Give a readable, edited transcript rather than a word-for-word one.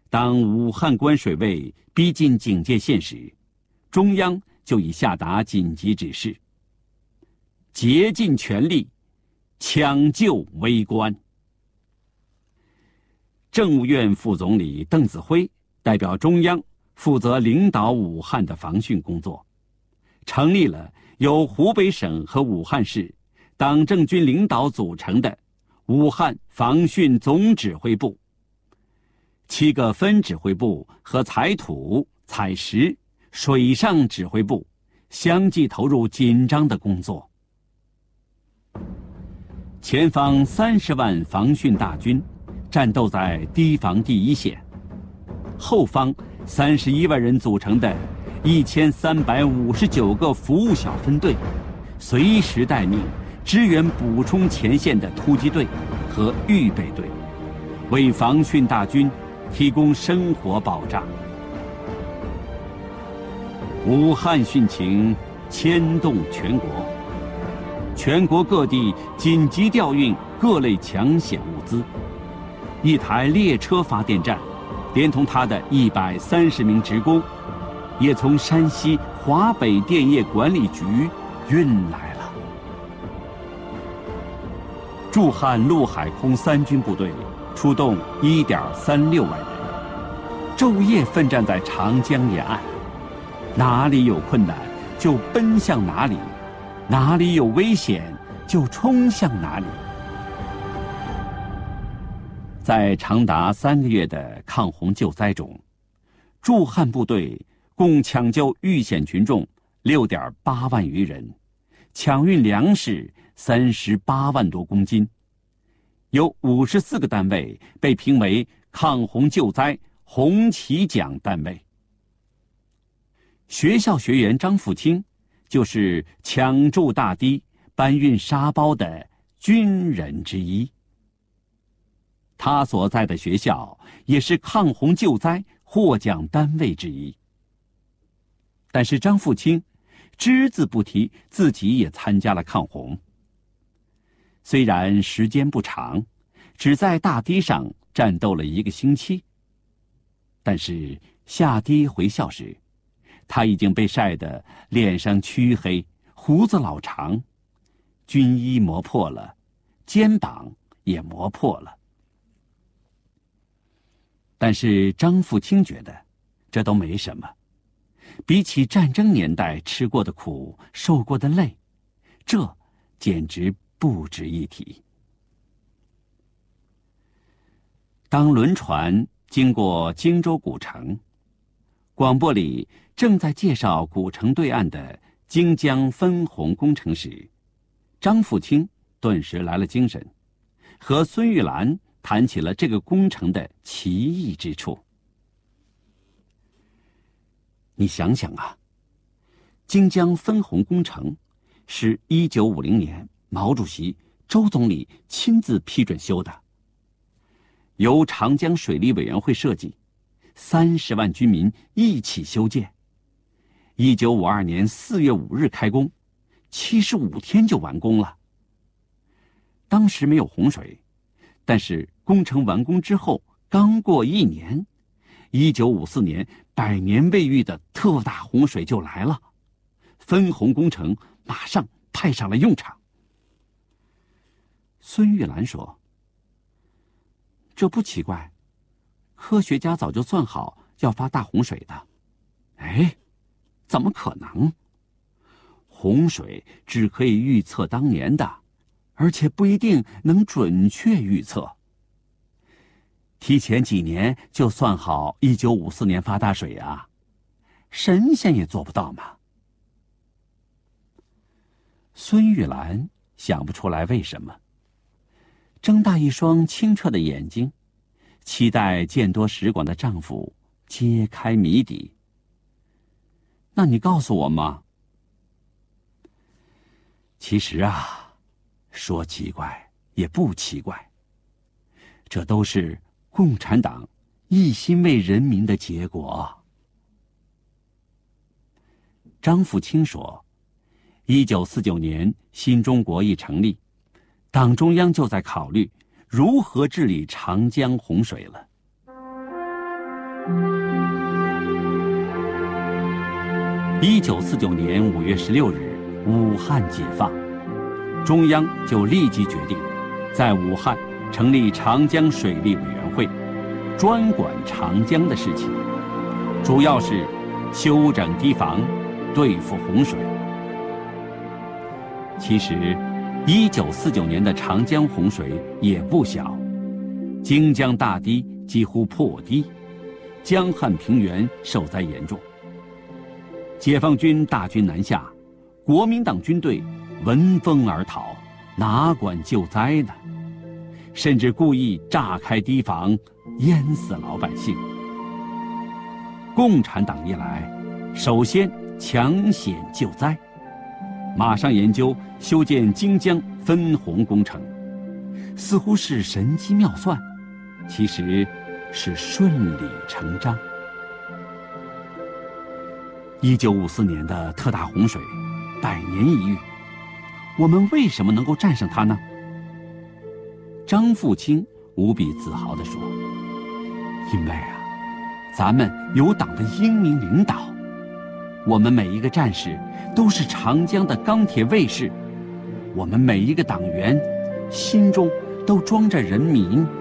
当武汉关水位逼近警戒线时，中央就已下达紧急指示，竭尽全力抢救危关。政务院副总理邓子恢代表中央负责领导武汉的防汛工作，成立了由湖北省和武汉市党政军领导组成的武汉防汛总指挥部，7个分指挥部和采土、采石、水上指挥部相继投入紧张的工作。前方30万防汛大军战斗在堤防第一线，后方31万人组成的1359个服务小分队，随时待命，支援补充前线的突击队和预备队，为防汛大军提供生活保障。武汉汛情牵动全国，全国各地紧急调运各类抢险物资。一台列车发电站，连同它的130名职工，也从山西华北电业管理局运来了。驻汉陆海空3军部队出动1.36万人，昼夜奋战在长江沿岸，哪里有困难就奔向哪里，哪里有危险就冲向哪里。在长达3个月的抗洪救灾中，驻汉部队共抢救遇险群众6.8万余人，抢运粮食38万多公斤，有54个单位被评为抗洪救灾红旗奖单位。学校学员张富清就是抢筑大堤、搬运沙包的军人之一。他所在的学校也是抗洪救灾获奖单位之一。但是张富清只字不提自己也参加了抗洪。虽然时间不长，只在大堤上战斗了1个星期，但是下堤回校时，他已经被晒得脸上黢黑，胡子老长，军衣磨破了，肩膀也磨破了。但是张富清觉得这都没什么，比起战争年代吃过的苦、受过的累，这简直不值一提。当轮船经过荆州古城，广播里正在介绍古城对岸的荆江分洪工程时，张富清顿时来了精神，和孙玉兰谈起了这个工程的奇异之处。你想想啊，荆江分洪工程是1950年毛主席、周总理亲自批准修的，由长江水利委员会设计，30万居民一起修建。1952年4月5日开工，75天就完工了。当时没有洪水，但是工程完工之后刚过1年，1954年100年未遇的特大洪水就来了，分洪工程马上派上了用场。孙玉兰说：“这不奇怪，科学家早就算好要发大洪水的。”哎，怎么可能？洪水只可以预测当年的，而且不一定能准确预测。提前几年就算好1954年发大水啊，神仙也做不到嘛。孙玉兰想不出来为什么，睁大一双清澈的眼睛，期待见多识广的丈夫揭开谜底。那你告诉我嘛。其实啊，说奇怪也不奇怪，这都是共产党一心为人民的结果。张富清说，1949年新中国一成立，党中央就在考虑如何治理长江洪水了。 1949年5月16日，武汉解放，中央就立即决定，在武汉成立长江水利委员会，专管长江的事情，主要是修整堤防，对付洪水。其实，1949年的长江洪水也不小，荆江大堤几乎破堤，江汉平原受灾严重。解放军大军南下，国民党军队闻风而逃，哪管救灾呢？甚至故意炸开堤防，淹死老百姓。共产党一来，首先抢险救灾，马上研究修建荆江分洪工程，似乎是神机妙算，其实是顺理成章。1954年的特大洪水，百年一遇，我们为什么能够战胜它呢？张富清无比自豪地说：“因为啊，咱们有党的英明领导，我们每一个战士都是长江的钢铁卫士，我们每一个党员心中都装着人民，